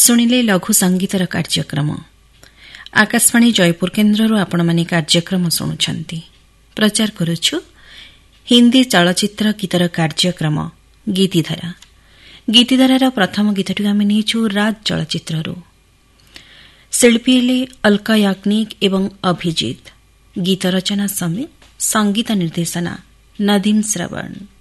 ଶୁଣିଲେ ଲଘୁ ସଙ୍ଗୀତର କାର୍ଯ୍ୟକ୍ରମ ଆକାଶବାଣୀ ଜୟପୁର କେନ୍ଦ୍ରରୁ ଆପଣମାନେ କାର୍ଯ୍ୟକ୍ରମ ଶୁଣୁଛନ୍ତି। ପ୍ରଚାର କରୁଛୁ ହିନ୍ଦୀ ଚଳଚ୍ଚିତ୍ର ଗୀତର କାର୍ଯ୍ୟକ୍ରମ ଗୀତିଧାରା। ଗୀତିଧାରାର ପ୍ରଥମ ଗୀତଟିକୁ ଆମେ ନେଇଛୁ ରାଜ ଚଳଚ୍ଚିତ୍ରରୁ। ଶିଳ୍ପୀ ହେଲେ ଅଲକା ୟାଗ୍ନିକ ଏବଂ ଅଭିଜିତ। ଗୀତ ରଚନା ସମିତ, ସଙ୍ଗୀତ ନିର୍ଦ୍ଦେଶନା ନଦୀମ ଶ୍ରବଣ।